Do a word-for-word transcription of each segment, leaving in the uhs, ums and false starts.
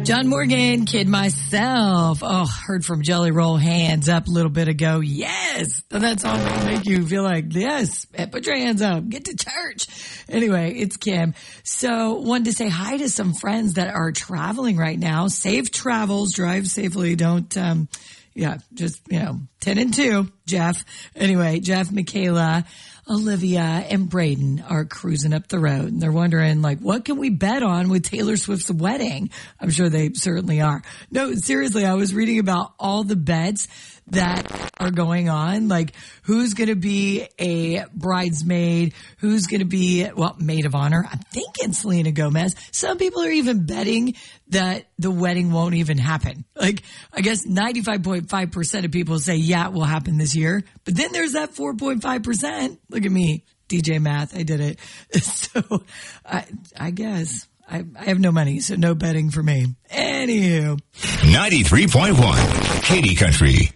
John Morgan, Kid Myself. Oh, heard from Jelly Roll, Hands Up a little bit ago. Yes. That song will make you feel like, yes, put your hands up, get to church. Anyway, it's Kim. So wanted to say hi to some friends that are traveling right now. Safe travels, drive safely. Don't, um, yeah, just, you know, ten and two, Jeff. Anyway, Jeff, Michaela, Olivia, and Braden are cruising up the road. And they're wondering, like, what can we bet on with Taylor Swift's wedding? I'm sure they certainly are. No, seriously, I was reading about all the bets that are going on. Like, who's going to be a bridesmaid? Who's going to be, well, maid of honor? I'm thinking Selena Gomez. Some people are even betting that the wedding won't even happen. Like, I guess ninety-five point five percent of people say, yeah, it will happen this year. But then there's that four point five percent. Look at me, D J Math. I did it. So I, I guess I, I have no money, so no betting for me. Anywho. ninety-three point one, Katy Country.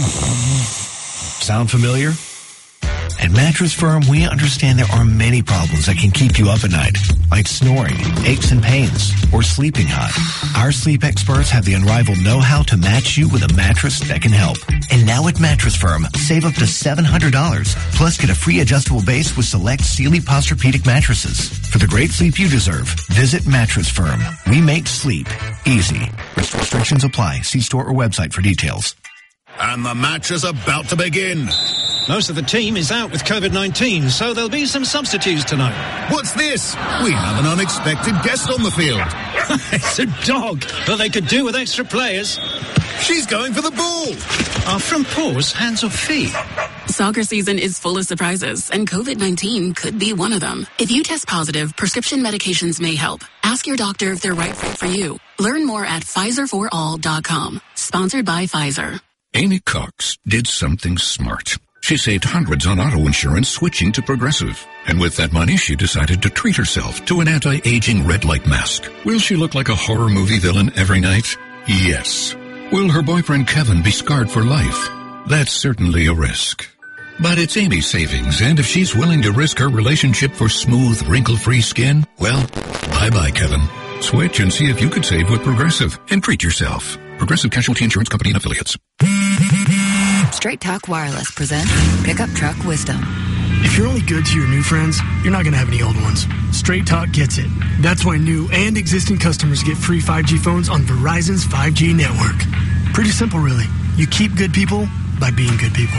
Sound familiar? At Mattress Firm, we understand there are many problems that can keep you up at night, like snoring, aches and pains, or sleeping hot. Our sleep experts have the unrivaled know-how to match you with a mattress that can help. And now at Mattress Firm, save up to seven hundred dollars, plus get a free adjustable base with select Sealy Posturepedic mattresses. For the great sleep you deserve, visit Mattress Firm. We make sleep easy. Restrictions apply. See store or website for details. And the match is about to begin. Most of the team is out with COVID nineteen, so there'll be some substitutes tonight. What's this? We have an unexpected guest on the field. It's a dog, but they could do with extra players. She's going for the ball. Are from paws, hands or feet? Soccer season is full of surprises, and COVID nineteen could be one of them. If you test positive, prescription medications may help. Ask your doctor if they're right fit for you. Learn more at Pfizer for all dot com. Sponsored by Pfizer. Amy Cox did something smart. She saved hundreds on auto insurance switching to Progressive. And with that money, she decided to treat herself to an anti-aging red light mask. Will she look like a horror movie villain every night? Yes. Will her boyfriend Kevin be scarred for life? That's certainly a risk. But it's Amy's savings, and if she's willing to risk her relationship for smooth, wrinkle-free skin, well, bye-bye, Kevin. Switch and see if you could save with Progressive and treat yourself. Progressive Casualty Insurance Company and Affiliates. Straight Talk Wireless presents Pickup Truck Wisdom. If you're only good to your new friends, you're not going to have any old ones. Straight Talk gets it. That's why new and existing customers get free five G phones on Verizon's five G network. Pretty simple, really. You keep good people by being good people.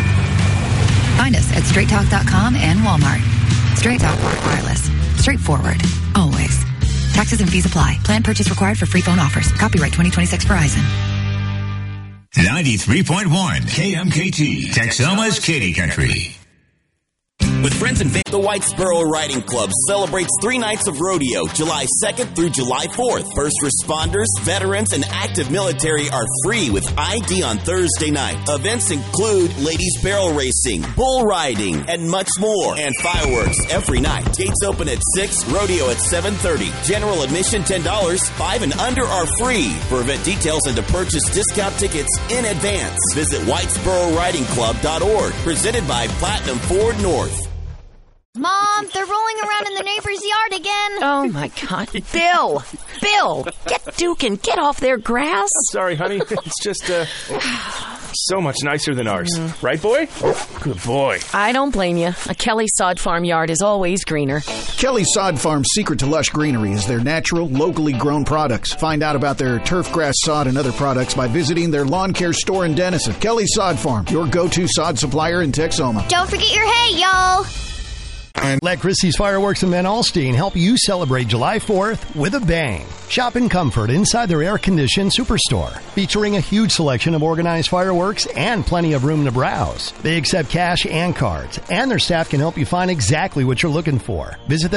Find us at straight talk dot com and Walmart. Straight Talk Wireless. Straightforward. Always. Taxes and fees apply. Plan purchase required for free phone offers. Copyright twenty twenty-six Verizon. ninety-three point one, K M K T, Texoma's Katy Country. With friends and family, the Whitesboro Riding Club celebrates three nights of rodeo, July second through July fourth. First responders, veterans, and active military are free with I D on Thursday night. Events include ladies barrel racing, bull riding, and much more. And fireworks every night. Gates open at six, rodeo at seven thirty. General admission ten dollars, five and under are free. For event details and to purchase discount tickets in advance, visit whitesboro riding club dot org. Presented by Platinum Ford North. Mom, they're rolling around in the neighbor's yard again. Oh, my God. Bill! Bill! Get Duke and get off their grass. I'm sorry, honey. It's just, uh, so much nicer than ours. Mm. Right, boy? Good boy. I don't blame you. A Kelly Sod Farm yard is always greener. Kelly Sod Farm's secret to lush greenery is their natural, locally grown products. Find out about their turf grass sod and other products by visiting their lawn care store in Denison. Kelly Sod Farm, your go-to sod supplier in Texoma. Don't forget your hay, y'all. Let Christie's Fireworks in Van Alstyne help you celebrate July fourth with a bang. Shop in comfort inside their air-conditioned superstore, featuring a huge selection of organized fireworks and plenty of room to browse. They accept cash and cards, and their staff can help you find exactly what you're looking for. Visit them